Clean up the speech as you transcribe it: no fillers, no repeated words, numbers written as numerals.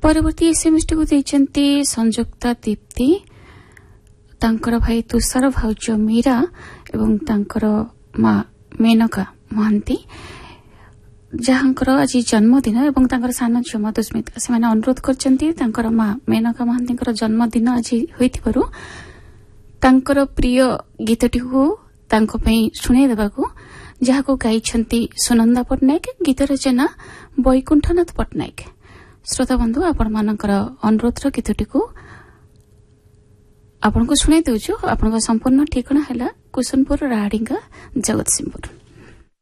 परवर्ती SMS T को देइचंती संयुक्ता दीप्ति तांकर भाई तुषार भाउज मीरा एवं तांकर मां मेनका महांती जहाँकर आज जन्मदिन एवं तांकर सान झियो मधुस्मिता से अनुरोध करचंती तांकर मां मेनका महांती जन्मदिन आज होइथिबारु तांकर प्रिय गीतटी को तांको पई सुनाई देबाकू जहाको गाइछंती सुनंदा पटनायक गीत रचना वैकुंठनाथ पटनायक। श्रोता बंधु आपण मानकर अनुरोध गीतटी को आपन को सुनाई देउछु। आपन संपूर्ण ठिकाना हैला कुसुनपुर राहाडिंगा जगतसिंहपुर।